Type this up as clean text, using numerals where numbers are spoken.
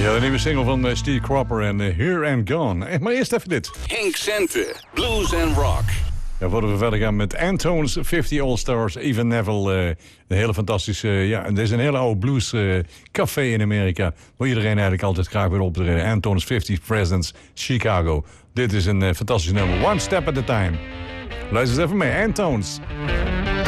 Ja, de nieuwe single van Steve Cropper en Here and Gone. Maar eerst even dit. Henk Cente, Blues and Rock. Ja, voordat we verder gaan met Antone's 50 All-Stars, Even Neville. Een hele fantastische... ja, dit is een hele oude blues café in Amerika, waar iedereen eigenlijk altijd graag wil optreden. Antone's 50 Presidents, Chicago. Dit is een fantastisch nummer. One Step at a Time. Luister eens even mee. Antone's.